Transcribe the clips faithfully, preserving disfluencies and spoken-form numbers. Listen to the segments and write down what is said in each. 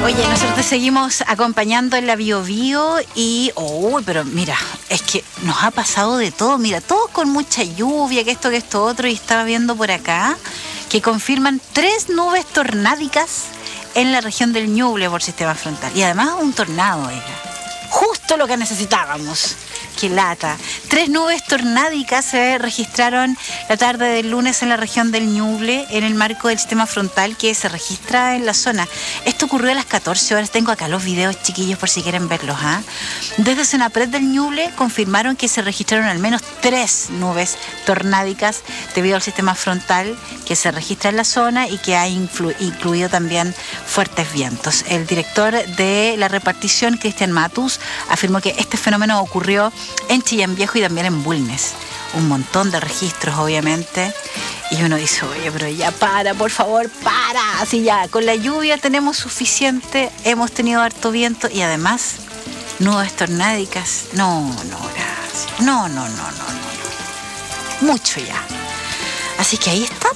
Oye, nosotros te seguimos acompañando en la Bio Bio y, uy, pero mira, es que nos ha pasado de todo, mira, todos con mucha lluvia, que esto, que esto, otro, y estaba viendo por acá que confirman tres nubes tornádicas en la región del Ñuble por sistema frontal. Y además un tornado, oiga, justo lo que necesitábamos. ¡Qué lata! Tres nubes tornádicas se registraron la tarde del lunes en la región del Ñuble en el marco del sistema frontal que se registra en la zona. Esto ocurrió a las catorce horas. Tengo acá los videos, chiquillos, por si quieren verlos. ¿eh? Desde Senapred del Ñuble confirmaron que se registraron al menos tres nubes tornádicas debido al sistema frontal que se registra en la zona y que ha influ- incluido también fuertes vientos. El director de la repartición, Cristian Matus, afirmó que este fenómeno ocurrió en Chillán Viejo y también en Bulnes. Un montón de registros, obviamente. Y uno dice, oye, pero ya para, por favor, para. Así ya, con la lluvia tenemos suficiente, hemos tenido harto viento y además nubes tornádicas. No, no, gracias. No, no, no, no, no. Mucho ya. Así que ahí está.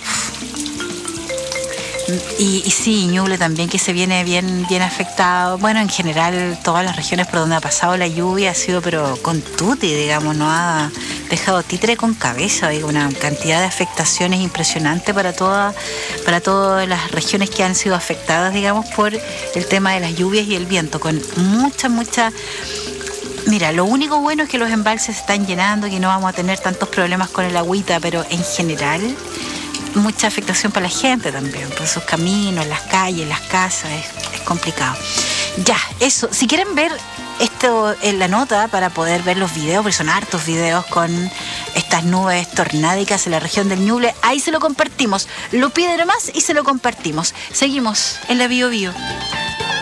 Y, y sí, Ñuble también, que se viene bien, bien afectado. Bueno, en general, todas las regiones por donde ha pasado la lluvia ha sido, pero con tuti, digamos, no ha dejado títere con cabeza. Hay una cantidad de afectaciones impresionante para todas, para todas las regiones que han sido afectadas, digamos, por el tema de las lluvias y el viento, con mucha, mucha... Mira, lo único bueno es que los embalses se están llenando, que no vamos a tener tantos problemas con el agüita, pero en general... mucha afectación para la gente también, por sus caminos, las calles, las casas, es, es complicado. Ya, eso, si quieren ver esto en la nota para poder ver los videos, porque son hartos videos con estas nubes tornádicas en la región del Ñuble, ahí se lo compartimos, lo pide nomás y se lo compartimos. Seguimos en la Bio Bio.